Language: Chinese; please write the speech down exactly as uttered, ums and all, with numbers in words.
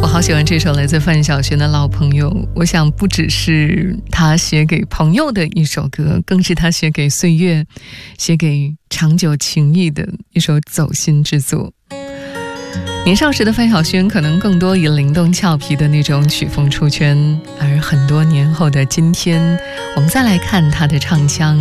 我好喜欢这首来自范晓萱的老朋友，我想不只是他写给朋友的一首歌，更是他写给岁月，写给长久情谊的一首走心之作。年少时的范晓萱可能更多以灵动俏皮的那种曲风出圈，而很多年后的今天，我们再来看她的唱腔，